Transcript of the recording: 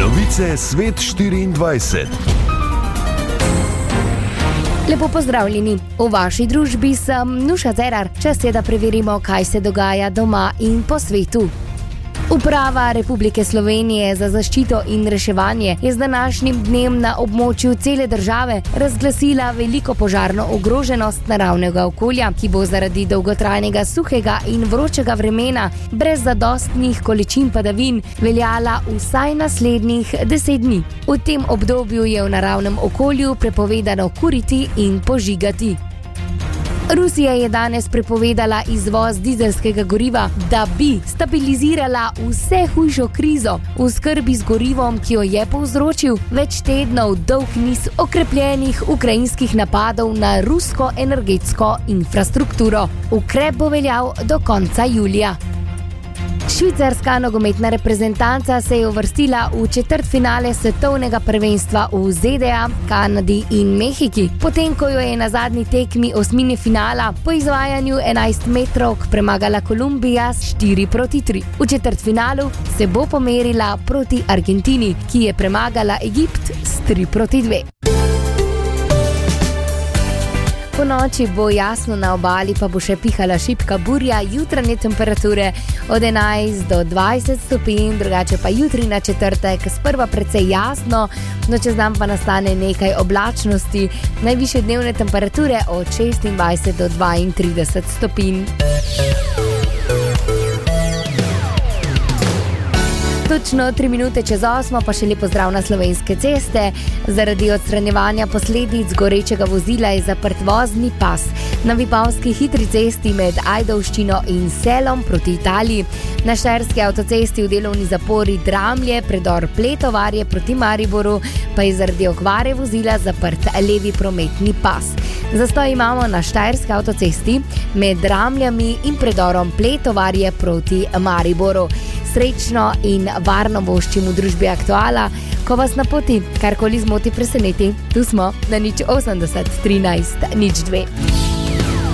Novice Svet 24. Lepo pozdravljeni. V vaši družbi sem Nuša Cerar. Čas je, da preverimo, kaj se dogaja doma in po svetu. Uprava Republike Slovenije za zaščito in reševanje je z današnjim dnem na območju cele države razglasila veliko požarno ogroženost naravnega okolja, ki bo zaradi dolgotrajnega suhega in vročega vremena brez zadostnih količin padavin veljala vsaj naslednjih 10 dni. V tem obdobju je v naravnem okolju prepovedano kuriti in požigati. Rusija je danes prepovedala izvoz dizelskega goriva, da bi stabilizirala vse hujšo krizo v skrbi z gorivom, ki jo je povzročil več tednov dolg niz okrepljenih ukrajinskih napadov na rusko energetsko infrastrukturo. Ukrep bo veljal do konca julija. Švicarska nogometna reprezentanca se je uvrstila v četrtfinale svetovnega prvenstva v ZDA, Kanadi in Mehiki, potem ko jo je na zadnji tekmi osmine finala po izvajanju 11-metrovk premagala Kolumbija s 4-3. V četrtfinalu se bo pomerila proti Argentini, ki je premagala Egipt s 3-2. Po noči bo jasno, na obali pa bo še pihala šibka burja, jutranje temperature od 11 do 20 stopinj, drugače pa jutri na četrtek sprva precej jasno, no čez dan pa nastane nekaj oblačnosti, najvišje dnevne temperature od 26 do 32 stopinj. Točno 3 minute čez 8 pa še lepo zdrav na Slovenske ceste. Zaradi odstranjevanja posledic gorečega vozila je zaprt vozni pas na Vipavski hitri cesti med Ajdovščino in Selom proti Italiji. Na Štajerski avtocesti v delovni zapori Dramlje, predor Pletovarje proti Mariboru, pa je zaradi okvare vozila zaprt levi prometni pas. Zastoj imamo na Štajerski avtocesti med Dramljami in predorom Pletovarje proti Mariboru. Srečno in varno voščim v družbi Aktuala, ko vas na poti karkoli zmoti preseneti. Tu smo na 080 13 02.